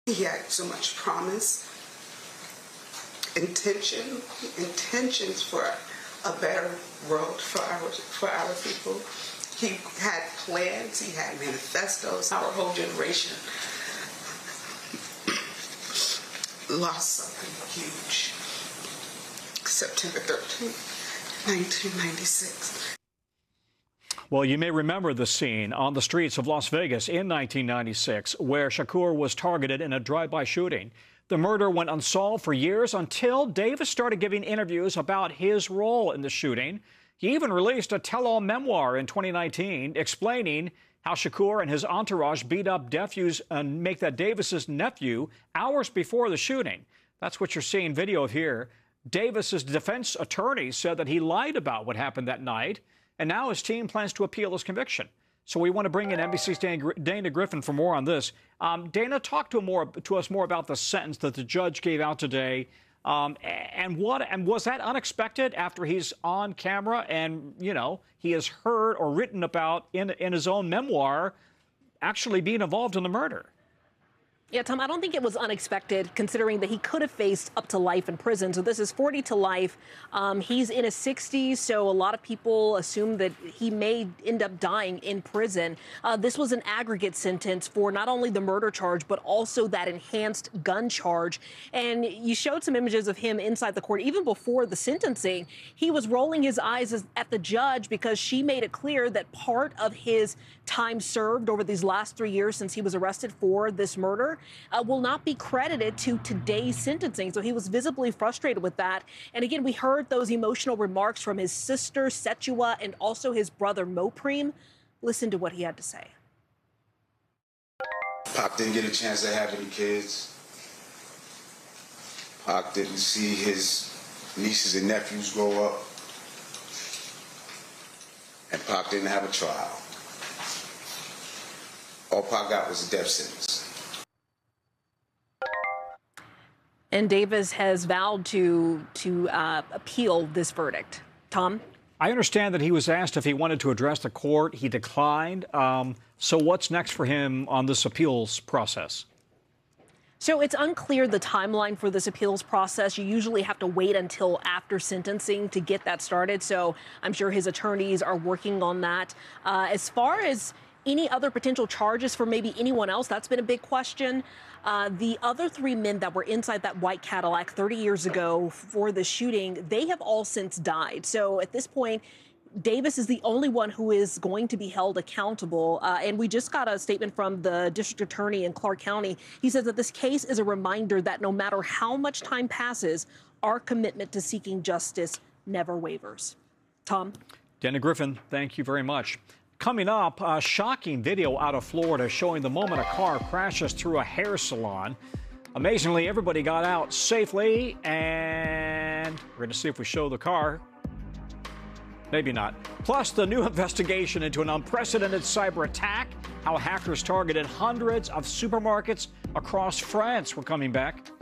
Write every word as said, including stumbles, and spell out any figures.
He had so much promise, intention, intentions for a better world for our for our people. He had plans. He had manifestos. Our whole generation lost something huge. September thirteenth, nineteen ninety-six. Well, you may remember the scene on the streets of Las Vegas in nineteen ninety-six, where Shakur was targeted in a drive-by shooting. The murder went unsolved for years until Davis started giving interviews about his role in the shooting. He even released a tell-all memoir in twenty nineteen explaining how Shakur and his entourage beat up nephews and make that Davis's nephew hours before the shooting. That's what you're seeing video of here. Davis's defense attorney said that he lied about what happened that night, and now his team plans to appeal his conviction. So we want to bring in N B C's Dana Griffin for more on this. Um, Dana, talk to, more, to us more about the sentence that the judge gave out today. Um, and what and was that unexpected after he's on camera and, you know, he has heard or written about in, in his own memoir actually being involved in the murder? Yeah, Tom, I don't think it was unexpected, considering that he could have faced up to life in prison. So this is forty to life. Um, he's in his sixties, so a lot of people assume that he may end up dying in prison. Uh, this was an aggregate sentence for not only the murder charge, but also that enhanced gun charge. And you showed some images of him inside the court. Even before the sentencing, he was rolling his eyes at the judge because she made it clear that part of his time served over these last three years since he was arrested for this murder Uh, will not be credited to today's sentencing. So he was visibly frustrated with that. And again, we heard those emotional remarks from his sister, Setua, and also his brother, Mopreme. Listen to what he had to say. Pac didn't get a chance to have any kids. Pac didn't see his nieces and nephews grow up. And Pac didn't have a trial. All Pac got was a death sentence. And Davis has vowed to to uh, appeal this verdict. Tom? I understand that he was asked if he wanted to address the court. He declined. Um, so what's next for him on this appeals process? So it's unclear the timeline for this appeals process. You usually have to wait until after sentencing to get that started. So I'm sure his attorneys are working on that. Uh, as far as any other potential charges for maybe anyone else, that's been a big question. Uh, the other three men that were inside that white Cadillac thirty years ago for the shooting, they have all since died. So at this point, Davis is the only one who is going to be held accountable. Uh, and we just got a statement from the district attorney in Clark County. He says that this case is a reminder that no matter how much time passes, our commitment to seeking justice never wavers. Tom? Dana Griffin, thank you very much. Coming up, a shocking video out of Florida showing the moment a car crashes through a hair salon. Amazingly, everybody got out safely, and we're going to see if we show the car. Maybe not. Plus, the new investigation into an unprecedented cyber attack, how hackers targeted hundreds of supermarkets across France. We're coming back.